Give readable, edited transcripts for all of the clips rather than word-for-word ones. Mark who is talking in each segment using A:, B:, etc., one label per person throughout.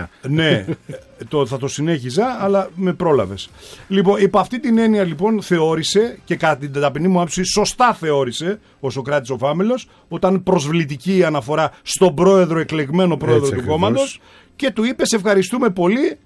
A: Αθήνα.
B: Ναι, θα το συνέχιζα, αλλά με πρόλαβες. Λοιπόν, υπό αυτή την έννοια λοιπόν θεώρησε, και κατά την ταπεινή μου άποψη σωστά θεώρησε ο Σωκράτης ο Φάμελος, όταν προσβλητική αναφορά στον πρόεδρο, εκλεγμένο πρόεδρο του κόμματος, και του είπε σε ευχαριστούμε πολύ,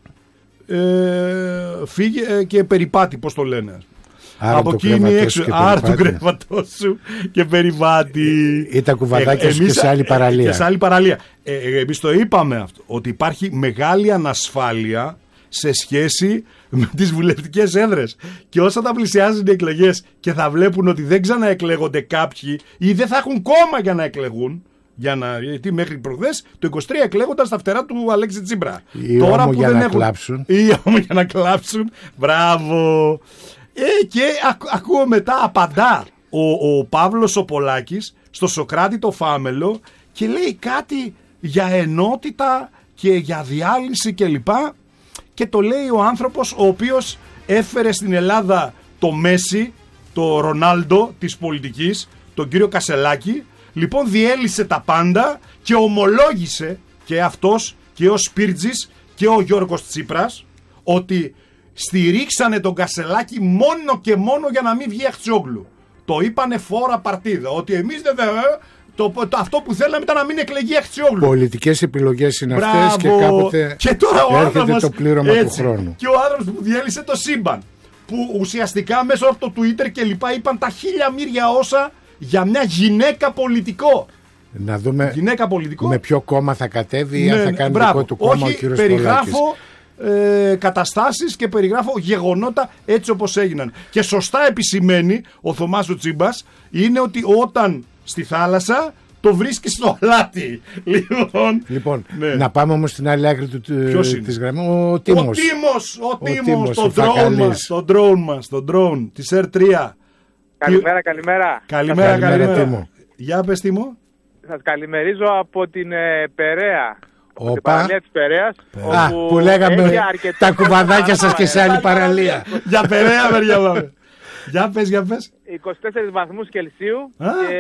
B: φύγε και περιπάτη, πώς το λένε.
A: Άρα
B: από εκείνη έξω, άρα του κρεβατό σου και περιβάτη.
A: Ή τα κουβαδάκια σου και σε άλλη παραλία.
B: Και σε άλλη παραλία. Εμείς το είπαμε αυτό, ότι υπάρχει μεγάλη ανασφάλεια σε σχέση με τις βουλευτικές έδρες. Και όσο θα πλησιάζουν οι εκλογές και θα βλέπουν ότι δεν ξαναεκλέγονται κάποιοι ή δεν θα έχουν κόμμα για να εκλεγούν. Γιατί μέχρι προχθές το 23 εκλέγονταν στα φτερά του Αλέξη Τσίπρα.
A: Ή τώρα που για δεν να έχουν κλάψουν.
B: Ή για να κλάψουν. Μπράβο. Και ακούω μετά απαντά ο Παύλος ο Πολάκης στο Σωκράτη το Φάμελο και λέει κάτι για ενότητα και για διάλυση κλπ. Και το λέει ο άνθρωπος ο οποίος έφερε στην Ελλάδα το Μέση, το Ρονάλντο της πολιτικής, τον κύριο Κασελάκη. Λοιπόν, διέλυσε τα πάντα και ομολόγησε και αυτός και ο Σπίρτζης και ο Γιώργος Τσίπρας ότι στηρίξανε τον Κασελάκη μόνο και μόνο για να μην βγει Αχτσιόγλου. Το είπανε φόρα παρτίδα, ότι εμείς δεν αυτό που θέλαμε ήταν να μην εκλεγεί Αχτσιόγλου.
A: Πολιτικές επιλογές είναι αυτές και κάποτε
B: και τώρα ο
A: έρχεται το πλήρωμα του χρόνου.
B: Και ο άνθρωπος που διέλυσε το σύμπαν, που ουσιαστικά μέσω από το Twitter και λοιπά είπαν τα χίλια μύρια όσα για μια γυναίκα πολιτικό.
A: Να δούμε
B: γυναίκα πολιτικό.
A: Με ποιο κόμμα θα κατέβει ή αν θα κάνει δικό του κόμμα.
B: Όχι,
A: ο κύριος
B: περιγράφω καταστάσεις και περιγράφω γεγονότα έτσι όπως έγιναν. Και σωστά επισημαίνει ο Θωμάς ο Τσίμπας είναι ότι όταν στη θάλασσα το βρίσκει στο αλάτι.
A: Λοιπόν, ναι. Να πάμε όμως στην άλλη άκρη της γραμμής. Ο Τίμος.
B: Το drone μας, το drone της R3. Καλημέρα.
A: Τίμο.
B: Για πες, Τίμο.
C: Σας καλημερίζω από την Περαία. Από την παραλία της Περαίας.
A: Που λέγαμε τα κουβαδάκια σας και σε άλλη παραλία.
B: Για Περαία, παιδιά. Για πες.
C: 24 βαθμούς Κελσίου και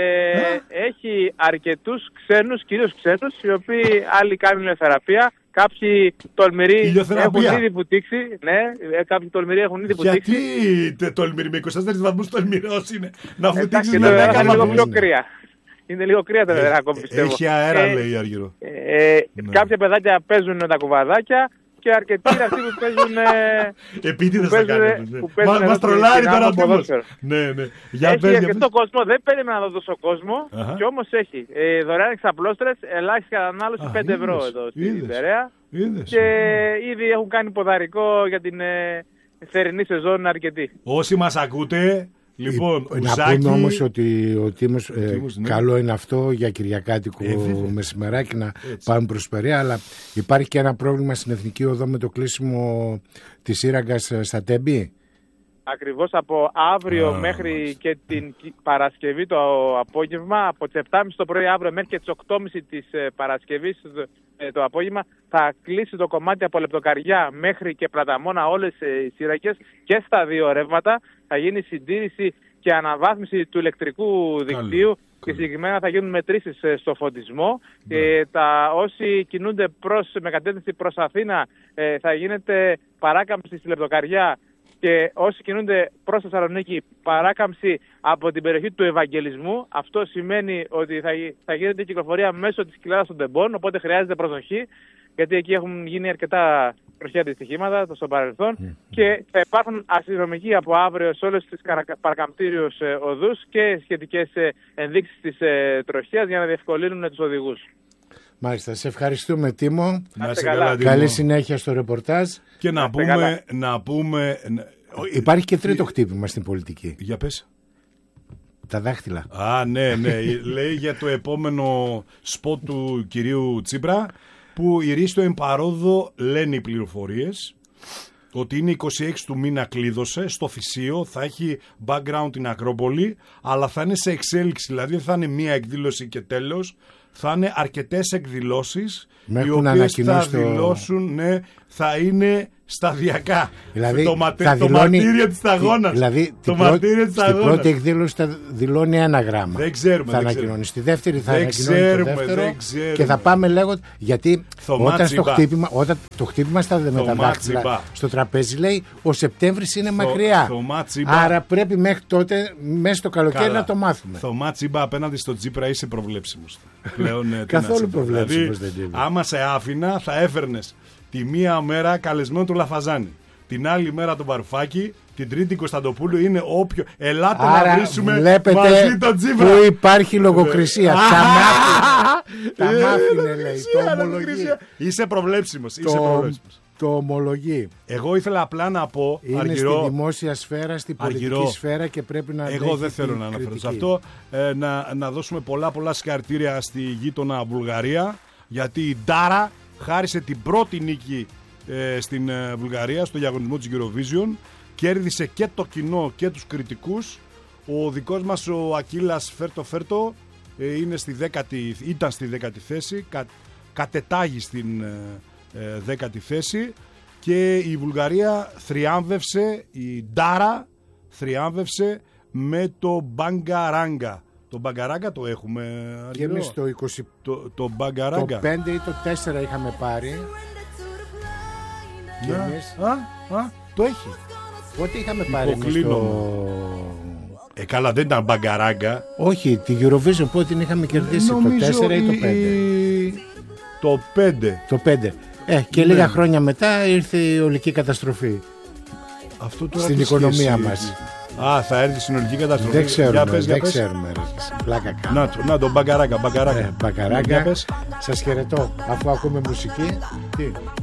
C: έχει αρκετούς ξένους, κυρίως ξένους, οι οποίοι άλλοι κάνουν ηλιοθεραπεία. Κάποιοι τολμηροί έχουν ήδη βουτήξει. Ναι, κάποιοι τολμηροί έχουν ήδη βουτήξει.
B: Γιατί τολμηροί με 24 βαθμούς τολμηρός είναι να βουτήξεις
C: με 10 λίγο πιο κρύα. Είναι λίγο κρύα τα νερά ακόμη, πιστεύω.
B: Έχει αέρα, λέει Άργυρο.
C: Κάποια παιδάκια παίζουν τα κουβαδάκια και αρκετοί είναι αυτοί που παίζουν.
B: Επίτηδες θα κάνουν. Μας τρολάρει τώρα ο Τίμος. Ναι.
C: Έχει αρκετό κόσμο, δεν περίμενα να δω τόσο κόσμο. Και όμως έχει δωρεάν εξαπλώστρες, ελάχιστη κατανάλωση 5 ευρώ εδώ στην Περαία. Και ήδη έχουν κάνει ποδαρικό για την θερινή σεζόν αρκετοί.
B: Όσοι μας ακούτε. Λοιπόν,
A: να πούμε όμως ότι ο Τίμος, καλό είναι αυτό για Κυριακάτικο μεσημεράκι να πάμε προς Περαία, αλλά υπάρχει και ένα πρόβλημα στην Εθνική Οδό με το κλείσιμο της σύραγγας στα Τέμπη.
C: Ακριβώς από αύριο μέχρι και την Παρασκευή το απόγευμα, από τις 7.30 το πρωί αύριο μέχρι και τις 8.30 της Παρασκευής το απόγευμα, θα κλείσει το κομμάτι από Λεπτοκαριά μέχρι και Πλαταμόνα όλες οι σύραγγες και στα δύο ρεύματα. Θα γίνει συντήρηση και αναβάθμιση του ηλεκτρικού δικτύου και συγκεκριμένα θα γίνουν μετρήσεις στο φωτισμό. Όσοι κινούνται με κατεύθυνση προς Αθήνα θα γίνεται παράκαμψη στη Λεπτοκαριά και όσοι κινούνται προς Θεσσαλονίκη παράκαμψη από την περιοχή του Ευαγγελισμού. Αυτό σημαίνει ότι θα γίνεται κυκλοφορία μέσω της κοιλάδας των Τεμπών, οπότε χρειάζεται προσοχή, γιατί εκεί έχουν γίνει αρκετά τροχαία δυστυχήματα στο παρελθόν και θα υπάρχουν αστυνομικοί από αύριο σε όλες τις παρακαμπτήριους οδούς και σχετικές ενδείξεις της τροχαίας για να διευκολύνουν τους οδηγούς.
A: Μάλιστα, σε ευχαριστούμε Τίμο.
B: Καλά,
A: καλή συνέχεια στο ρεπορτάζ.
B: Και να πούμε...
A: Υπάρχει και τρίτο χτύπημα στην πολιτική.
B: Για πες.
A: Τα δάχτυλα.
B: Ναι. Λέει για το επόμενο σποτ του κυρίου Τσίπρα, που η Ρίστο εμπαρόδο λένε οι πληροφορίες ότι είναι 26 του μήνα, κλείδωσε στο Θησίο, θα έχει background την Ακρόπολη, αλλά θα είναι σε εξέλιξη, δηλαδή δεν θα είναι μία εκδήλωση και τέλος, θα είναι αρκετές εκδηλώσεις οι οποίες θα δηλώσουν, θα είναι σταδιακά.
A: Δηλαδή,
B: το μαρτύριο της σταγόνας.
A: Δηλαδή,
B: το μαρτύριο της
A: στην πρώτη εκδήλωση θα δηλώνει 1 γράμμα.
B: Δεν ξέρουμε.
A: Θα ανακοινώνει. Στη δεύτερη θα ανακοινώνει το δεύτερο. Και θα πάμε λέγοντας. Γιατί όταν το χτύπημα στα με τα δάχτυλα στο τραπέζι λέει ο Σεπτέμβρης είναι μακριά. Άρα πρέπει μέχρι τότε, μέσα στο καλοκαίρι, να το μάθουμε.
B: Θωμά Τσίμπα, απέναντι στο Τσίπρα είσαι προβλέψιμος.
A: Καθόλου προβλέψιμος δεν είναι.
B: Άμα σε άφηνα, θα έφερνες τη μία μέρα καλεσμένο του Λαφαζάνη, την άλλη μέρα τον Βαρουφάκη, την τρίτη Κωνσταντοπούλου. Είναι όποιο. Ελάτε να βρίσκουμε μαζί τον Τσίπρα.
A: Που υπάρχει λογοκρισία. Τα μάθηνε, λέει. Το ομολογεί.
B: Είσαι προβλέψιμος.
A: Το ομολογεί.
B: Εγώ ήθελα απλά να πω.
A: Είναι
B: Αργυρό,
A: στη δημόσια σφαίρα, στη πολιτική σφαίρα και πρέπει να.
B: Εγώ δεν θέλω να αναφερθώ σε αυτό. Να δώσουμε πολλά συγχαρητήρια στη γείτονα Βουλγαρία, γιατί η Ντάρα χάρισε την πρώτη νίκη στην Βουλγαρία στο διαγωνισμό της Eurovision. Κέρδισε και το κοινό και τους κριτικούς. Ο δικός μας ο Ακύλας Φέρτο είναι ήταν στη 10η θέση, κατετάγει στην 10η θέση, και η Βουλγαρία θριάμβευσε, η Ντάρα θριάμβευσε με το Μπαγκαράγκα. Το Μπαγκαράγκα το έχουμε.
A: Και εμείς το 20.
B: Το Μπαγκαράγκα.
A: Το 5 ή το 4 είχαμε πάρει. Και εμείς.
B: Το έχει.
A: Πότε είχαμε πάρει εμείς
B: καλά, δεν ήταν Μπαγκαράγκα.
A: Όχι, τη Eurovision πότε την είχαμε κερδίσει, το 4 ή το 5.
B: Το 5.
A: Το 5. Και λίγα χρόνια μετά ήρθε η ολική καταστροφή.
B: Αυτό τώρα
A: στην οικονομία μας.
B: Θα έρθει η συνολική καταστροφή.
A: Δεν ξέρουμε. Πλάκα κάνω.
B: Να τον Μπαγκαράγκα.
A: Μπαγκαράγκα. Σας χαιρετώ. Αφού ακούμε μουσική. Τι?